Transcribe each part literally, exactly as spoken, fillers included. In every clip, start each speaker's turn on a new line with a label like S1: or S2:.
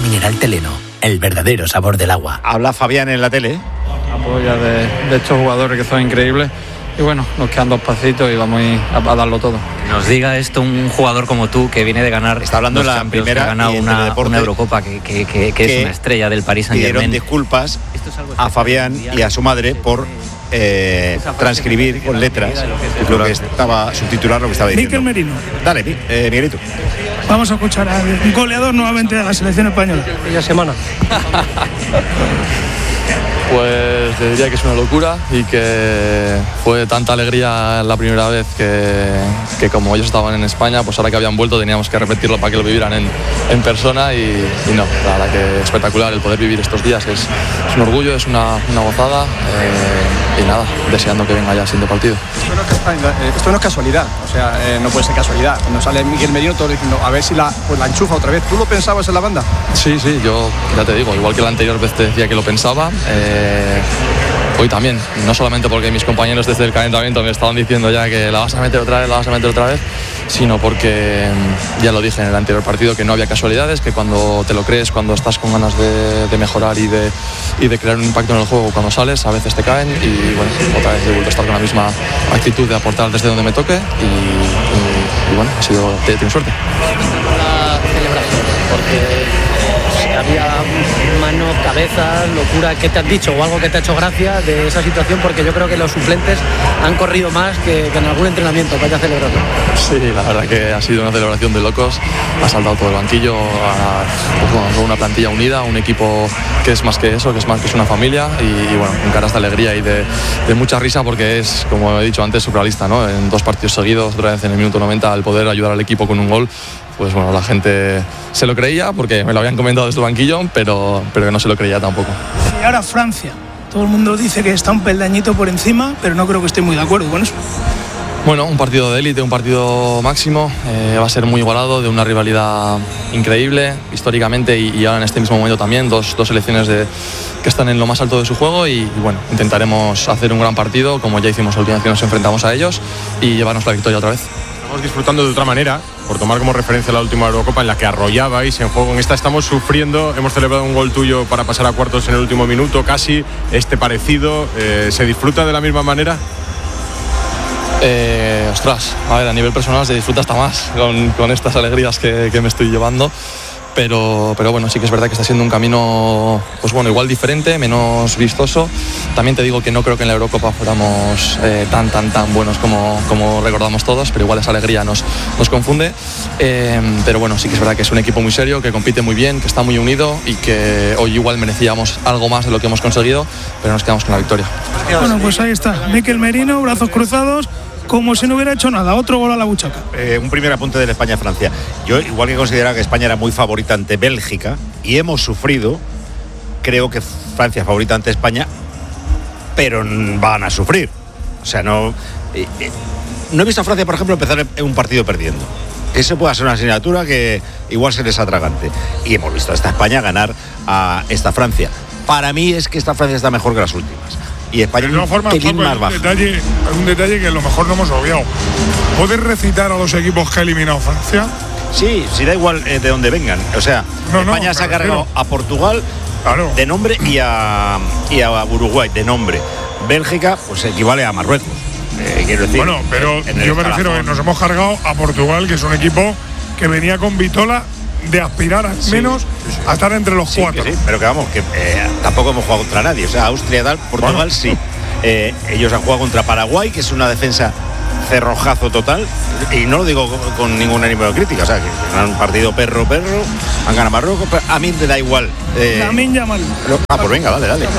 S1: mineral Teleno, el verdadero sabor del agua.
S2: Habla Fabián en la tele.
S3: Apoya de, de estos jugadores que son increíbles. Y bueno, nos quedan dos pasitos y vamos a, ir a, a darlo todo.
S4: Nos diga esto un jugador como tú, que viene de ganar.
S2: Está hablando de la primera,
S4: que ha ganado una, una Eurocopa, que, que, que, que es una estrella del Paris Saint-Germain.
S2: Pidieron disculpas a Fabián y a su madre por eh, transcribir con letras lo que estaba, subtitular lo que estaba diciendo.
S5: Mikel Merino.
S2: Dale, eh, Miguelito.
S5: Vamos a escuchar al goleador nuevamente de la selección española.
S6: Aquella semana. Pues te diría que es una locura y que fue tanta alegría la primera vez que, que como ellos estaban en España, pues ahora que habían vuelto teníamos que repetirlo para que lo vivieran en, en persona y, y no, la verdad que espectacular el poder vivir estos días, es, es un orgullo, es una, una gozada eh, y nada, deseando que venga ya el siguiente partido.
S7: Esto no es, esto no es casualidad, o sea, eh, no puede ser casualidad. Cuando sale Mikel Merino todos diciendo a ver si la, pues la enchufa otra vez. ¿Tú lo pensabas en la banda?
S6: Sí, sí, yo ya te digo, igual que la anterior vez te decía que lo pensaba, eh, hoy también, no solamente porque mis compañeros desde el calentamiento me estaban diciendo ya que la vas a meter otra vez, la vas a meter otra vez, sino porque ya lo dije en el anterior partido que no había casualidades, que cuando te lo crees, cuando estás con ganas de, de mejorar y de, y de crear un impacto en el juego cuando sales, a veces te caen y bueno, otra vez he vuelto a estar con la misma actitud de aportar desde donde me toque y, y, y bueno, ha sido, he tenido suerte.
S8: La celebración, porque había mano, cabeza, locura. ¿Qué te han dicho o algo que te ha hecho gracia de esa situación? Porque yo creo que los suplentes han corrido más que, que en algún entrenamiento que haya celebrado.
S6: Sí, la verdad que ha sido una celebración de locos. Ha saltado todo el banquillo, a, pues bueno, una plantilla unida, un equipo que es más que eso, que es más que es una familia y, y bueno, con caras de alegría y de, de mucha risa porque es, como he dicho antes, surrealista, ¿no? En dos partidos seguidos, otra vez en el minuto noventa, al poder ayudar al equipo con un gol. Pues bueno, la gente se lo creía porque me lo habían comentado desde el banquillo, pero, pero que no se lo creía tampoco.
S5: Y ahora Francia. Todo el mundo dice que está un peldañito por encima, pero no creo que esté muy de acuerdo con eso.
S6: Bueno, un partido de élite, un partido máximo, eh, va a ser muy igualado, de una rivalidad increíble históricamente y, y ahora en este mismo momento también, dos, dos selecciones de, que están en lo más alto de su juego y, y bueno, intentaremos hacer un gran partido como ya hicimos la última vez que nos enfrentamos a ellos y llevarnos la victoria otra vez.
S9: Estamos disfrutando de otra manera, por tomar como referencia la última Eurocopa en la que arrollabais en juego. En esta estamos sufriendo, hemos celebrado un gol tuyo para pasar a cuartos en el último minuto, casi, este parecido. Eh, ¿Se disfruta de la misma manera?
S6: Eh, ostras, a ver, a nivel personal se disfruta hasta más con, con estas alegrías que, que me estoy llevando. Pero, pero bueno, sí que es verdad que está siendo un camino, pues bueno, igual diferente, menos vistoso. También te digo que no creo que en la Eurocopa fuéramos eh, tan, tan, tan buenos como, como recordamos todos, pero igual esa alegría nos, nos confunde. Eh, pero bueno, sí que es verdad que es un equipo muy serio, que compite muy bien, que está muy unido y que hoy igual merecíamos algo más de lo que hemos conseguido, pero nos quedamos con la victoria.
S5: Bueno, pues ahí está, Mikel Merino, brazos cruzados, como si no hubiera hecho nada, otro gol a la buchaca.
S2: Eh, un primer apunte de España-Francia. Yo, igual que consideraba que España era muy favorita ante Bélgica y hemos sufrido, creo que Francia es favorita ante España, pero van a sufrir. O sea, no eh, eh, no he visto a Francia, por ejemplo, empezar un partido perdiendo. Eso puede ser una asignatura que igual se les atragante. Y hemos visto a esta España ganar a esta Francia. Para mí es que esta Francia está mejor que las últimas. Y España
S10: de forma,
S2: un pelín más baja.
S10: Un detalle, un detalle que a lo mejor no hemos obviado. ¿Puedes recitar a los equipos que ha eliminado Francia?
S2: Sí, sí, da igual eh, de dónde vengan. O sea, no, España no, se ha cargado refiero. a Portugal claro. de nombre y a, y a Uruguay de nombre. Bélgica, pues equivale a Marruecos. Eh, quiero decir,
S10: bueno, pero yo me refiero que nos hemos cargado a Portugal, que es un equipo que venía con vitola de aspirar al menos sí, sí, sí. a estar entre los
S2: sí,
S10: cuatro.
S2: Sí, pero que vamos, que eh, tampoco hemos jugado contra nadie. O sea, Austria tal, Portugal bueno. sí. Eh, ellos han jugado contra Paraguay, que es una defensa cerrojazo total, y no lo digo con, con ningún ánimo de crítica, o sea, que han partido perro perro, han ganado Marruecos, pero a mí me da igual.
S5: Eh, Lamine Yamal.
S2: Ah, pues venga, dale, dale.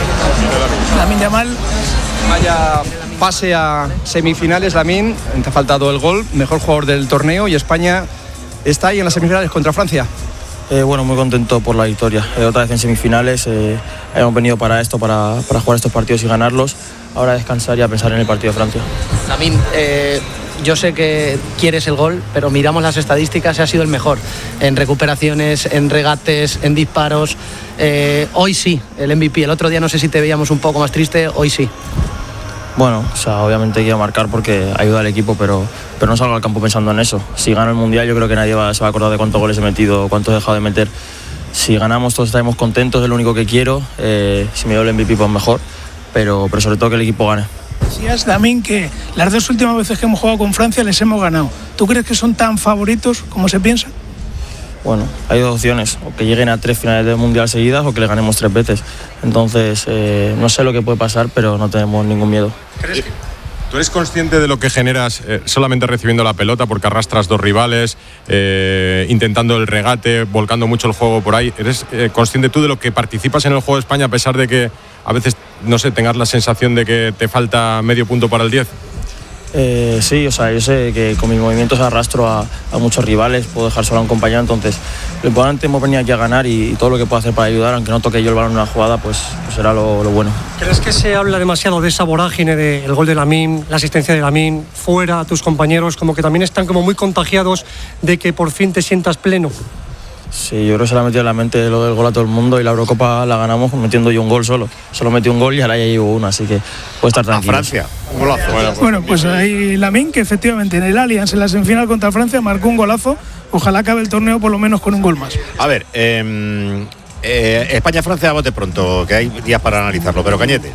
S5: Lamine Yamal.
S7: Vaya pase a semifinales, Lamine, te ha faltado el gol, mejor jugador del torneo y España está ahí en las semifinales contra Francia.
S6: Eh, bueno, muy contento por la victoria. Eh, otra vez en semifinales. Eh, hemos venido para esto, para, para jugar estos partidos y ganarlos. Ahora descansar y a pensar en el partido de Francia.
S8: Lamine, eh, yo sé que quieres el gol, pero miramos las estadísticas y ha sido el mejor. En recuperaciones, en regates, en disparos. Eh, hoy sí, el M V P. El otro día no sé si te veíamos un poco más triste, hoy sí.
S6: Bueno, o sea, obviamente quiero marcar porque ayuda al equipo, pero, pero no salgo al campo pensando en eso. Si gano el Mundial, yo creo que nadie va, se va a acordar de cuántos goles he metido, cuántos he dejado de meter,
S11: si ganamos todos estaremos contentos, es lo único que quiero. Eh, si me doy el M V P pues mejor, pero, pero sobre todo que el equipo gane.
S5: Decías, Lamine, que las dos últimas veces que hemos jugado con Francia les hemos ganado. ¿Tú crees que son tan favoritos como se piensa?
S11: Bueno, hay dos opciones, o que lleguen a tres finales del Mundial seguidas o que le ganemos tres veces. Entonces, eh, no sé lo que puede pasar, pero no tenemos ningún miedo.
S9: ¿Crees que tú eres consciente de lo que generas eh, solamente recibiendo la pelota, porque arrastras dos rivales, eh, intentando el regate, volcando mucho el juego por ahí? ¿Eres eh, consciente tú de lo que participas en el juego de España, a pesar de que a veces, no sé, tengas la sensación de que te falta medio punto para el diez?
S11: Eh, sí, o sea, yo sé que con mis movimientos arrastro a, a muchos rivales, puedo dejar solo a un compañero, entonces lo importante hemos venido aquí a ganar y, y todo lo que puedo hacer para ayudar, aunque no toque yo el balón en una jugada, pues, pues será lo, lo bueno.
S12: ¿Crees que se habla demasiado de esa vorágine del gol de Lamine, la asistencia de Lamine, fuera, tus compañeros, como que también están como muy contagiados de que por fin te sientas pleno?
S11: Sí, yo creo que se le ha metido en la mente lo del gol a todo el mundo y la Eurocopa la ganamos metiendo yo un gol solo. Solo metí un gol y ahora ya llevo uno, así que puede estar tranquilo.
S2: A Francia, un golazo.
S5: Bueno, pues, bueno, pues ahí Lamine, que efectivamente en el Allianz, en la semifinal contra Francia, marcó un golazo. Ojalá acabe el torneo por lo menos con un gol más.
S2: A ver, eh, eh, España-Francia, a bote pronto, que hay días para analizarlo, pero Cañete.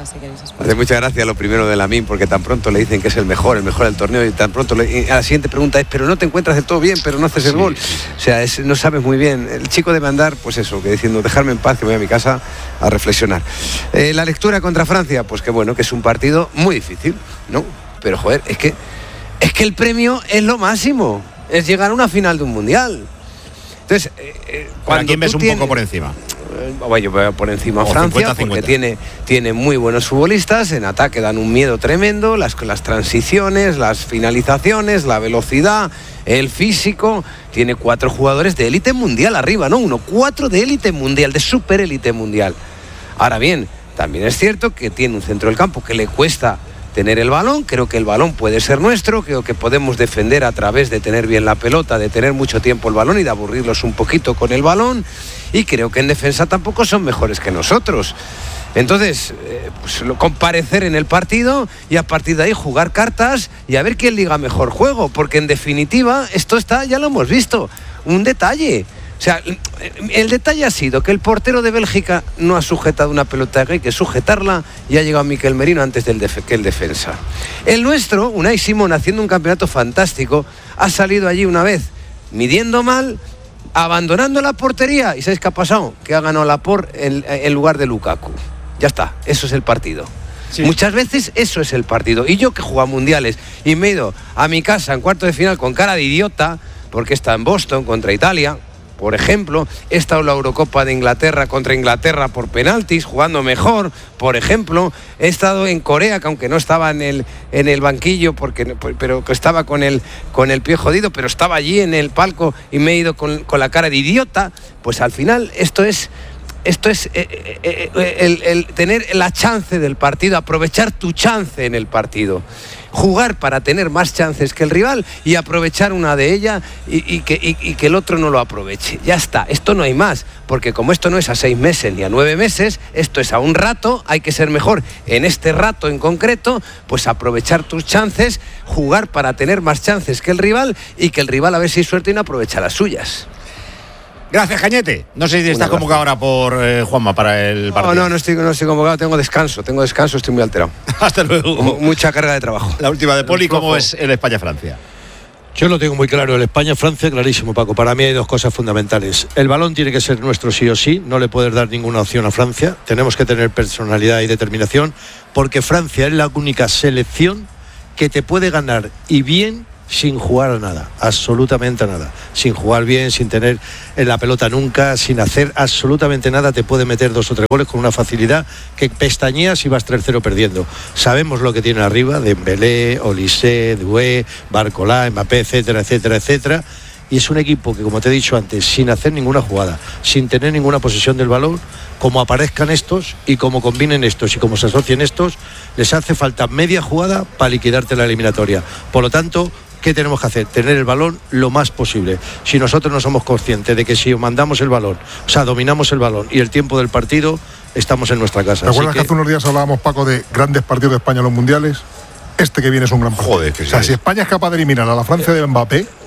S13: Hace mucha gracia lo primero de Lamine, porque tan pronto le dicen que es el mejor, el mejor del torneo, y tan pronto le, y a la siguiente pregunta es, pero no te encuentras de todo bien, pero no haces el sí, gol. Sí. O sea, es, no sabes muy bien. El chico debe andar, pues eso, que diciendo, dejarme en paz, que me voy a mi casa a reflexionar. Eh, la lectura contra Francia, pues que bueno, que es un partido muy difícil, ¿no? Pero joder, es que, es que el premio es lo máximo, es llegar a una final de un mundial. Entonces, eh, eh,
S2: ¿a quién ves un tienes, poco por encima?
S13: Bueno, yo voy por encima a Francia cincuenta, cincuenta. Porque tiene, tiene muy buenos futbolistas, en ataque dan un miedo tremendo, las, las transiciones, las finalizaciones, la velocidad, el físico, tiene cuatro jugadores de élite mundial arriba, no uno, cuatro de élite mundial, de super élite mundial. Ahora bien, también es cierto que tiene un centro del campo que le cuesta tener el balón, creo que el balón puede ser nuestro, creo que podemos defender a través de tener bien la pelota, de tener mucho tiempo el balón y de aburrirlos un poquito con el balón, y creo que en defensa tampoco son mejores que nosotros. Entonces, eh, pues, comparecer en el partido y a partir de ahí jugar cartas y a ver quién liga mejor juego, porque en definitiva esto está, ya lo hemos visto, un detalle. O sea, el detalle ha sido que el portero de Bélgica no ha sujetado una pelota que hay que sujetarla y ha llegado Mikel Merino antes del def- que el defensa. El nuestro, Unai Simón, haciendo un campeonato fantástico, ha salido allí una vez midiendo mal, abandonando la portería. ¿Y sabéis qué ha pasado? Que ha ganado Laporte en, en lugar de Lukaku. Ya está, eso es el partido. Sí. Muchas veces eso es el partido. Y yo que juego a mundiales y me he ido a mi casa en cuarto de final con cara de idiota, porque está en Boston contra Italia, por ejemplo, he estado en la Eurocopa de Inglaterra contra Inglaterra por penaltis, jugando mejor, por ejemplo, he estado en Corea, que aunque no estaba en el, en el banquillo, porque, pero que estaba con el, con el pie jodido, pero estaba allí en el palco y me he ido con, con la cara de idiota. Pues al final esto es... Esto es eh, eh, eh, el, el tener la chance del partido, aprovechar tu chance en el partido, jugar para tener más chances que el rival y aprovechar una de ellas y, y, que, y, y que el otro no lo aproveche. Ya está, esto no hay más, porque como esto no es a seis meses ni a nueve meses, esto es a un rato, hay que ser mejor en este rato en concreto, pues aprovechar tus chances, jugar para tener más chances que el rival y que el rival a ver si hay suerte y no aprovecha las suyas.
S2: Gracias, Cañete. No sé si estás convocado ahora por eh, Juanma para el partido.
S13: No, no, no estoy, no estoy convocado, tengo descanso, tengo descanso, estoy muy alterado.
S2: Hasta luego.
S13: M- mucha carga de trabajo.
S2: La última de Poli, ¿cómo es el España-Francia?
S14: Yo lo tengo muy claro, el España-Francia, clarísimo, Paco. Para mí hay dos cosas fundamentales. El balón tiene que ser nuestro sí o sí, no le puedes dar ninguna opción a Francia. Tenemos que tener personalidad y determinación, porque Francia es la única selección que te puede ganar y bien sin jugar a nada, absolutamente a nada, sin jugar bien, sin tener en la pelota nunca, sin hacer absolutamente nada, te puede meter dos o tres goles con una facilidad que pestañeas y vas tres cero perdiendo. Sabemos lo que tiene arriba, Dembélé, Olise, Doué, Barcola, Mbappé, etcétera, etcétera, etcétera, y es un equipo que, como te he dicho antes, sin hacer ninguna jugada, sin tener ninguna posesión del balón, como aparezcan estos y como combinen estos y como se asocien estos, les hace falta media jugada para liquidarte la eliminatoria. Por lo tanto, ¿qué tenemos que hacer? Tener el balón lo más posible. Si nosotros no somos conscientes de que si mandamos el balón, o sea, dominamos el balón y el tiempo del partido, estamos en nuestra casa.
S10: ¿Te acuerdas que, que hace unos días hablábamos, Paco, de grandes partidos de España en los mundiales? Este que viene es un gran partido.
S2: Joder, que
S10: o sea,
S2: sí.
S10: Si España es capaz de eliminar a la Francia de Mbappé,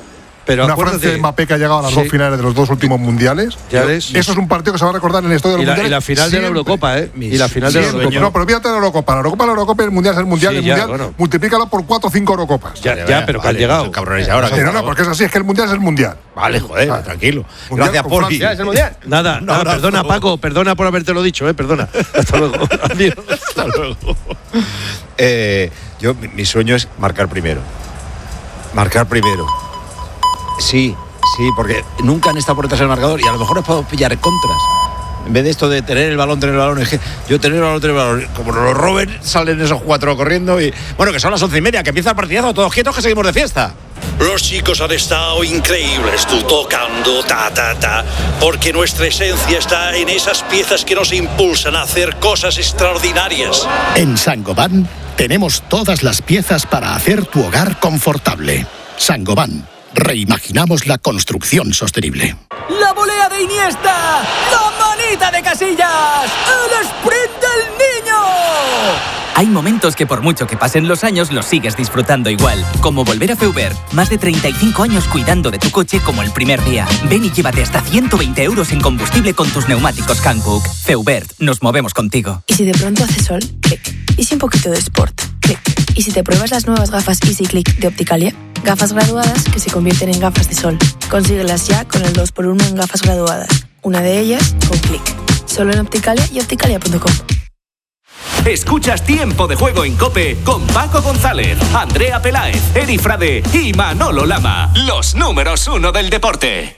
S14: Pero
S15: una
S14: acuérdate,
S15: Francia de Mbappé que ha llegado a las
S14: sí.
S15: dos finales de los dos últimos mundiales.
S14: Ya ves.
S15: Eso es un partido que se va a recordar en la historia de
S14: Y
S15: los
S14: la,
S15: mundiales.
S14: y la final
S15: siempre.
S14: de la Eurocopa, ¿eh? Y la final
S15: Siempre.
S14: de la Eurocopa.
S15: No, pero fíjate la Eurocopa. La Eurocopa, la Eurocopa, el mundial es el mundial.
S14: Sí,
S15: el
S14: ya,
S15: mundial,
S14: bueno.
S15: multiplícalo por cuatro o cinco Eurocopas.
S14: Ya, ya, ya pero que
S2: vale,
S14: han llegado.
S2: No cabrones ahora.
S15: Pero no, porque es así, es que el mundial es el mundial.
S2: Vale, joder, ah, tranquilo.
S15: Mundial
S2: Gracias,
S15: con
S2: Poli.
S15: Francia.
S7: ¿Es el mundial?
S14: Nada,
S2: Un
S14: nada
S2: abrazo.
S14: perdona, Paco, perdona por haberte lo dicho, ¿eh? Perdona. Hasta luego. Adiós.
S2: Hasta luego. Eh, yo, mi, mi sueño es marcar primero. Marcar primero. Sí, sí, porque nunca han estado por detrás del marcador y a lo mejor les puedo pillar contras. En vez de esto de tener el balón, tener el balón, es que yo tener el balón, tener el balón. Como los roben, salen esos cuatro corriendo y. Bueno, que son las once y media, que empieza el partidazo, todos quietos que seguimos de fiesta.
S16: Los chicos han estado increíbles, tú tocando, ta, ta, ta, porque nuestra esencia está en esas piezas que nos impulsan a hacer cosas extraordinarias.
S17: En Saint-Gobain tenemos todas las piezas para hacer tu hogar confortable. Saint-Gobain, reimaginamos la construcción sostenible.
S18: ¡La volea de Iniesta! ¡La manita de Casillas! ¡El sprint del niño! Hay momentos que por mucho que pasen los años los sigues disfrutando igual. Como volver a Feubert. Más de treinta y cinco años cuidando de tu coche como el primer día. Ven y llévate hasta ciento veinte euros en combustible con tus neumáticos Hankook. Feubert, nos movemos contigo.
S19: ¿Y si de pronto hace sol? Clic. ¿Y si un poquito de sport? Clic. ¿Y si te pruebas las nuevas gafas Easy Click de Opticalia? Gafas graduadas que se convierten en gafas de sol. Consíguelas ya con el dos por uno en gafas graduadas. Una de ellas con Clic. Solo en Opticalia y opticalia punto com.
S20: Escuchas Tiempo de Juego en COPE con Paco González, Andrea Peláez, Eri Frade y Manolo Lama. Los números uno del deporte.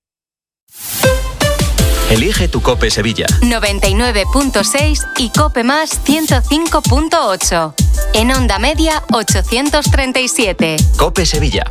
S21: Elige tu COPE Sevilla.
S22: noventa y nueve punto seis y COPE más ciento cinco punto ocho. En onda media ochocientos treinta y siete.
S21: COPE Sevilla.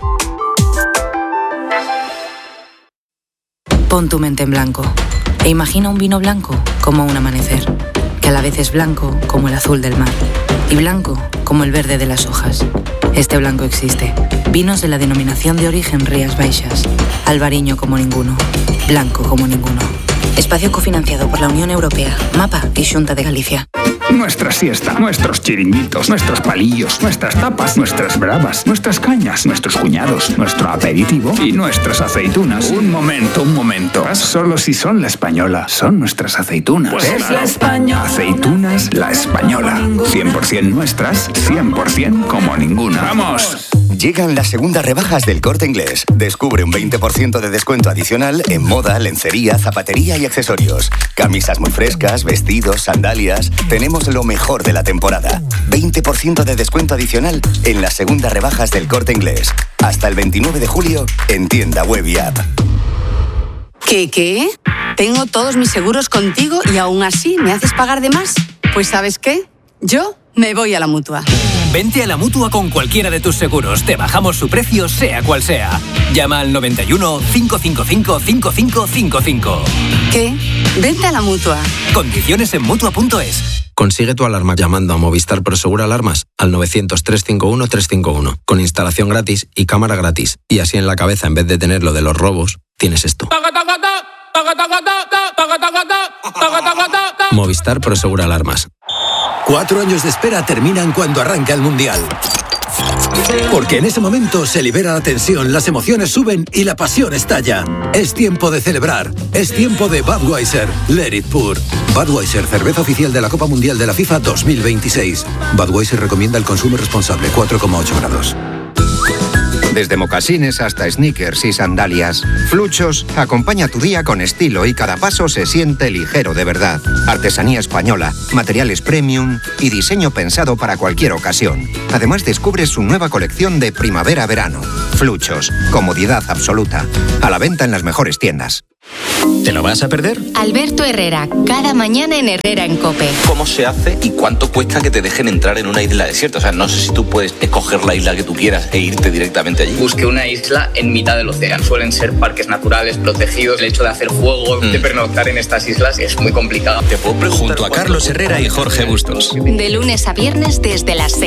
S23: Pon tu mente en blanco e imagina un vino blanco como un amanecer, que a la vez es blanco como el azul del mar y blanco como el verde de las hojas. Este blanco existe. Vinos de la denominación de origen Rías Baixas. Albariño como ninguno. Blanco como ninguno. Espacio cofinanciado por la Unión Europea, MAPA y Xunta de Galicia.
S24: Nuestra siesta, nuestros chiringuitos, nuestros palillos, nuestras tapas, nuestras bravas, nuestras cañas, nuestros cuñados, nuestro aperitivo y nuestras aceitunas. Un momento, un momento. Solo si son la española, son nuestras aceitunas.
S18: Pues es la española.
S24: Aceitunas La Española. cien por ciento nuestras, cien por ciento como ninguna. ¡Vamos!
S25: Llegan las segundas rebajas del Corte Inglés. Descubre un veinte por ciento de descuento adicional en moda, lencería, zapatería y accesorios. Camisas muy frescas, vestidos, sandalias. Tenemos lo mejor de la temporada. veinte por ciento de descuento adicional en las segundas rebajas del Corte Inglés. Hasta el veintinueve de julio en tienda web y app.
S26: ¿Qué, qué? Tengo todos mis seguros contigo y aún así me haces pagar de más. Pues ¿sabes qué? Yo me voy a la Mutua.
S18: Vente a la Mutua con cualquiera de tus seguros. Te bajamos su precio, sea cual sea. Llama al noventa y uno, cinco cinco cinco, cinco cinco cinco cinco.
S26: ¿Qué? Vente a la Mutua.
S18: Condiciones en Mutua punto es.
S27: Consigue tu alarma llamando a Movistar Prosegura Alarmas al novecientos, trescientos cincuenta y uno, trescientos cincuenta y uno, con instalación gratis y cámara gratis. Y así en la cabeza, en vez de tener lo de los robos, tienes esto. Movistar Prosegura Alarmas.
S1: Cuatro años de espera terminan cuando arranca el Mundial. Porque en ese momento se libera la tensión, las emociones suben y la pasión estalla. Es tiempo de celebrar. Es tiempo de Budweiser. Let it pour. Budweiser, cerveza oficial de la Copa Mundial de la FIFA dos mil veintiséis. Budweiser recomienda el consumo responsable, cuatro coma ocho grados.
S28: Desde mocasines hasta sneakers y sandalias, Fluchos acompaña tu día con estilo y cada paso se siente ligero de verdad. Artesanía española, materiales premium y diseño pensado para cualquier ocasión. Además descubres su nueva colección de primavera-verano. Fluchos, comodidad absoluta. A la venta en las mejores tiendas.
S1: ¿Te lo vas a perder?
S22: Alberto Herrera, cada mañana en Herrera en COPE.
S29: ¿Cómo se hace y cuánto cuesta que te dejen entrar en una isla desierta? O sea, no sé si tú puedes escoger la isla que tú quieras e irte directamente allí.
S30: Busqué una isla en mitad del océano. Suelen ser parques naturales protegidos. El hecho de hacer juego, mm. de pernoctar en estas islas es muy complicado.
S29: Te puedo preguntar.
S1: Junto a Carlos Herrera y Jorge Bustos.
S22: De lunes a viernes desde las seis.